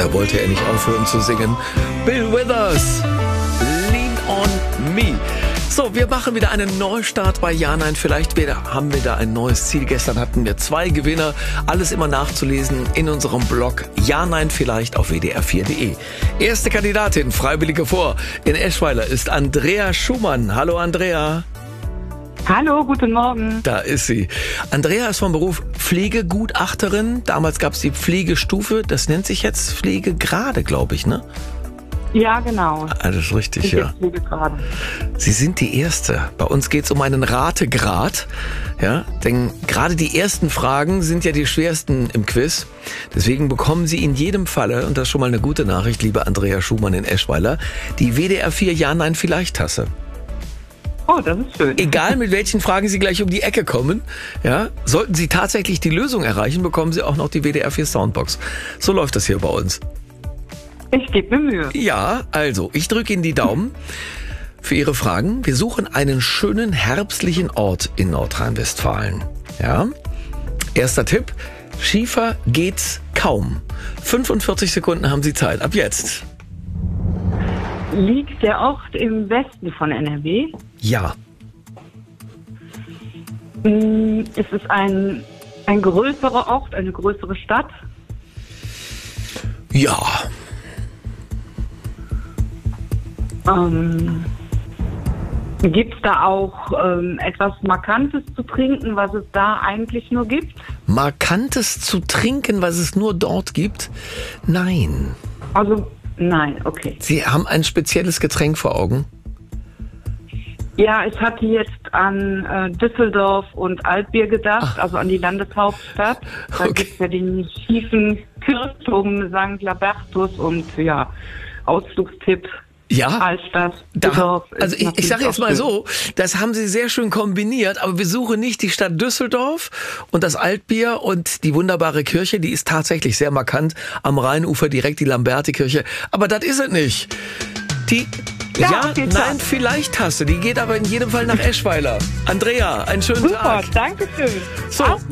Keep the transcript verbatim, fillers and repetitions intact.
Da wollte er nicht aufhören zu singen. Bill Withers, Lean on Me. So, wir machen wieder einen Neustart bei Ja, Nein, Vielleicht. Wir haben wieder ein neues Ziel. Gestern hatten wir zwei Gewinner. Alles immer nachzulesen in unserem Blog Ja, Nein, Vielleicht auf w d r vier punkt d e. Erste Kandidatin, Freiwillige vor, in Eschweiler ist Andrea Schumann. Hallo Andrea. Hallo, guten Morgen. Da ist sie. Andrea ist vom Beruf Pflegegutachterin. Damals gab es die Pflegestufe. Das nennt sich jetzt Pflegegrade, glaube ich, ne? Ja, genau. Alles richtig, Ich ja. Pflegegrade. Sie sind die Erste. Bei uns geht es um einen Rategrad. Ja, denn gerade die ersten Fragen sind ja die schwersten im Quiz. Deswegen bekommen Sie in jedem Falle, und das ist schon mal eine gute Nachricht, liebe Andrea Schumann in Eschweiler, die W D R vier Ja, Nein, Vielleicht Tasse. Oh, das ist schön. Egal mit welchen Fragen Sie gleich um die Ecke kommen, ja, sollten Sie tatsächlich die Lösung erreichen, bekommen Sie auch noch die W D R vier Soundbox. So läuft das hier bei uns. Ich gebe mir Mühe. Ja, also, ich drücke Ihnen die Daumen für Ihre Fragen. Wir suchen einen schönen herbstlichen Ort in Nordrhein-Westfalen. Ja? Erster Tipp, schiefer geht's kaum. fünfundvierzig Sekunden haben Sie Zeit, ab jetzt. Liegt der Ort im Westen von N R W? Ja. Hm, ist es ein, ein größerer Ort, eine größere Stadt? Ja. Ähm, gibt es da auch ähm, etwas Markantes zu trinken, was es da eigentlich nur gibt? Markantes zu trinken, was es nur dort gibt? Nein. Also, nein, okay. Sie haben ein spezielles Getränk vor Augen? Ja, ich hatte jetzt an äh, Düsseldorf und Altbier gedacht, Ach. also an die Landeshauptstadt. Da Okay. gibt es ja den schiefen Kirchturm Sankt Labertus und ja, Ausflugstipp. Ja. Altstadt, Da, Düsseldorf. also ich, ich sage jetzt mal so, das haben Sie sehr schön kombiniert, aber wir suchen nicht die Stadt Düsseldorf und das Altbier und die wunderbare Kirche, die ist tatsächlich sehr markant, am Rheinufer direkt die Lamberti-Kirche, aber das ist es nicht. Die Ja, Ja, okay, Nein, klar. Vielleicht Tasse, die geht aber in jedem Fall nach Eschweiler. Andrea, einen schönen Super, Tag. danke schön. So. Auch